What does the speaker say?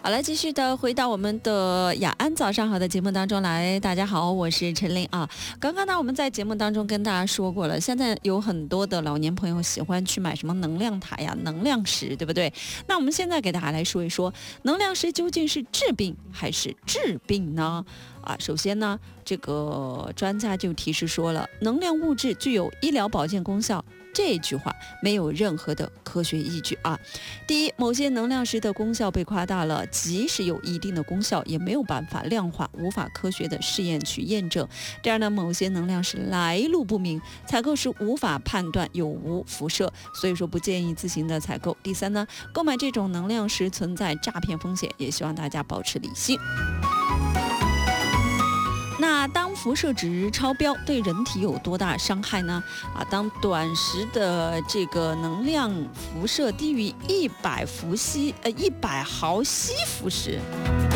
好了，继续的回到我们的雅安早上好的节目当中来。大家好，我是陈琳啊。刚刚呢，我们在节目当中跟大家说过了，现在有很多的老年朋友喜欢去买什么能量塔呀、能量石，对不对？那我们现在给大家来说一说，能量石究竟是治病还是治病呢？首先呢，这个专家就提示说了，能量物质具有医疗保健功效。这句话没有任何的科学依据啊！第一，某些能量石的功效被夸大了，即使有一定的功效，也没有办法量化，无法科学的试验去验证。第二呢，某些能量石来路不明，采购时无法判断有无辐射，所以说不建议自行的采购。第三呢，购买这种能量石存在诈骗风险，也希望大家保持理性。那当辐射值超标，对人体有多大伤害呢？当短时的这个能量辐射低于100毫西弗时，